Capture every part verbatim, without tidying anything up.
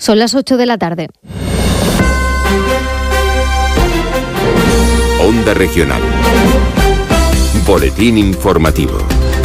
Son las ocho de la tarde. Onda Regional. Boletín informativo.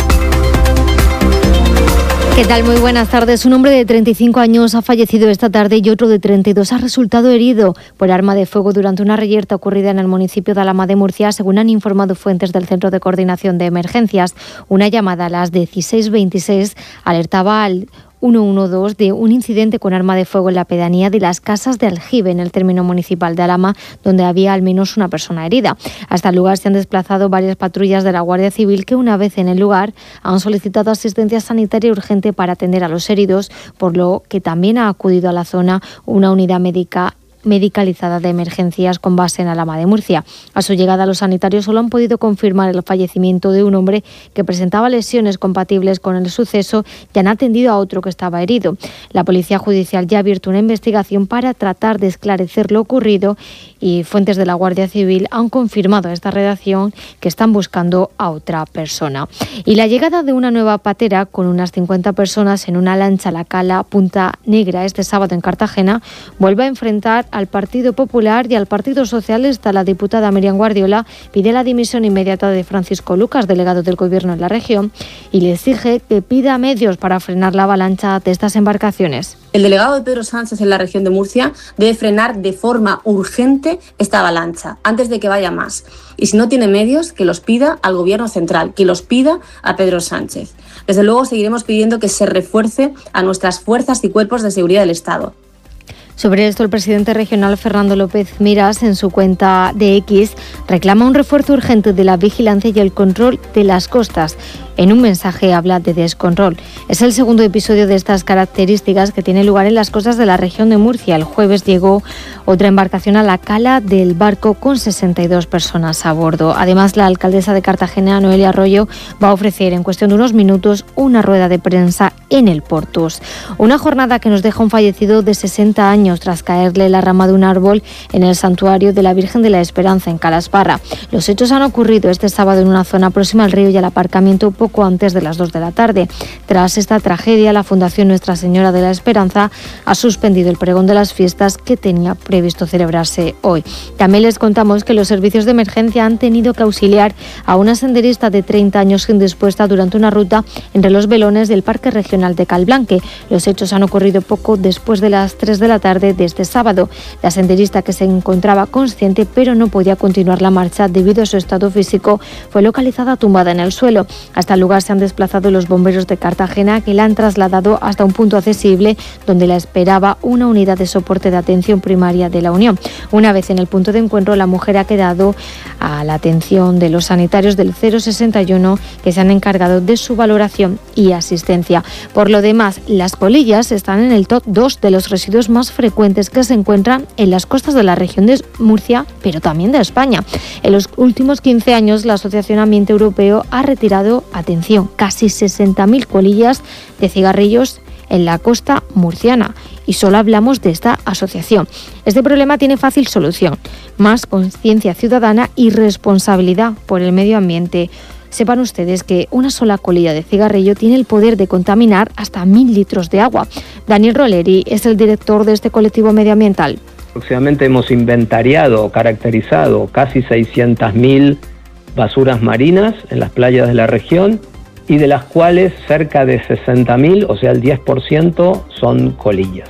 ¿Qué tal? Muy buenas tardes. Un hombre de treinta y cinco años ha fallecido esta tarde y otro de treinta y dos ha resultado herido por arma de fuego durante una reyerta ocurrida en el municipio de Alhama de Murcia, según han informado fuentes del Centro de Coordinación de Emergencias. Una llamada a las dieciséis veintiséis alertaba al uno uno dos de un incidente con arma de fuego en la pedanía de las Casas de Aljibe, en el término municipal de Alhama, donde había al menos una persona herida. Hasta el lugar se han desplazado varias patrullas de la Guardia Civil que, una vez en el lugar, han solicitado asistencia sanitaria urgente para atender a los heridos, por lo que también ha acudido a la zona una unidad médica medicalizada de emergencias con base en Alhama de Murcia. A su llegada, los sanitarios solo han podido confirmar el fallecimiento de un hombre que presentaba lesiones compatibles con el suceso y han atendido a otro que estaba herido. La Policía Judicial ya ha abierto una investigación para tratar de esclarecer lo ocurrido y fuentes de la Guardia Civil han confirmado a esta redacción que están buscando a otra persona. Y la llegada de una nueva patera con unas cincuenta personas en una lancha a la cala Punta Negra este sábado en Cartagena vuelve a enfrentar al Partido Popular y al Partido Socialista. La diputada Miriam Guardiola pide la dimisión inmediata de Francisco Lucas, delegado del Gobierno en la región, y le exige que pida medios para frenar la avalancha de estas embarcaciones. El delegado de Pedro Sánchez en la región de Murcia debe frenar de forma urgente esta avalancha antes de que vaya más. Y si no tiene medios, que los pida al Gobierno central, que los pida a Pedro Sánchez. Desde luego seguiremos pidiendo que se refuerce a nuestras fuerzas y cuerpos de seguridad del Estado. Sobre esto, el presidente regional Fernando López Miras, en su cuenta de X, reclama un refuerzo urgente de la vigilancia y el control de las costas. En un mensaje habla de descontrol. Es el segundo episodio de estas características que tiene lugar en las costas de la región de Murcia. El jueves llegó otra embarcación a la cala del barco con sesenta y dos personas a bordo. Además, la alcaldesa de Cartagena, Noelia Arroyo, va a ofrecer en cuestión de unos minutos una rueda de prensa en el Portus. Una jornada que nos deja un fallecido de sesenta años tras caerle la rama de un árbol en el santuario de la Virgen de la Esperanza en Calasparra. Los hechos han ocurrido este sábado en una zona próxima al río y al aparcamiento poco antes de las dos de la tarde. Tras esta tragedia, la Fundación Nuestra Señora de la Esperanza ha suspendido el pregón de las fiestas que tenía previsto celebrarse hoy. También les contamos que los servicios de emergencia han tenido que auxiliar a una senderista de treinta años indispuesta durante una ruta entre los velones del Parque Regional de Calblanque. Los hechos han ocurrido poco después de las tres de la tarde de este sábado. La senderista, que se encontraba consciente pero no podía continuar la marcha debido a su estado físico, fue localizada tumbada en el suelo. Hasta el lugar se han desplazado los bomberos de Cartagena, que la han trasladado hasta un punto accesible donde la esperaba una unidad de soporte de atención primaria de la Unión. Una vez en el punto de encuentro, la mujer ha quedado a la atención de los sanitarios del cero sesenta y uno, que se han encargado de su valoración y asistencia. Por lo demás, las colillas están en el top dos de los residuos más frecuentes que se encuentran en las costas de la región de Murcia, pero también de España. En los últimos quince años, la Asociación Ambiente Europeo ha retirado, atención, casi sesenta mil colillas de cigarrillos en la costa murciana, y solo hablamos de esta asociación. Este problema tiene fácil solución: más conciencia ciudadana y responsabilidad por el medio ambiente. Sepan ustedes que una sola colilla de cigarrillo tiene el poder de contaminar hasta mil litros de agua. Daniel Roleri es el director de este colectivo medioambiental. Aproximadamente hemos inventariado, caracterizado casi seiscientas mil basuras marinas en las playas de la región, y de las cuales cerca de sesenta mil, o sea el diez por ciento, son colillas.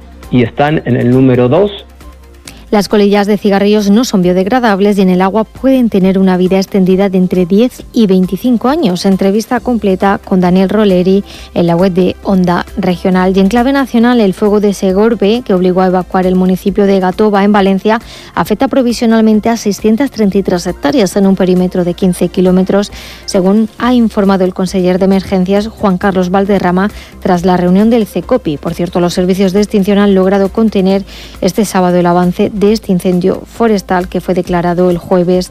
Y están en el número dos. Las colillas de cigarrillos no son biodegradables y en el agua pueden tener una vida extendida de entre diez y veinticinco años. Entrevista completa con Daniel Roleri en la web de Onda Regional. Y en clave nacional, el fuego de Segorbe, que obligó a evacuar el municipio de Gatoba, en Valencia, afecta provisionalmente a seiscientas treinta y tres hectáreas en un perímetro de quince kilómetros, según ha informado el conseller de Emergencias, Juan Carlos Valderrama, tras la reunión del CECOPI. Por cierto, los servicios de extinción han logrado contener este sábado el avance de este incendio forestal, que fue declarado el jueves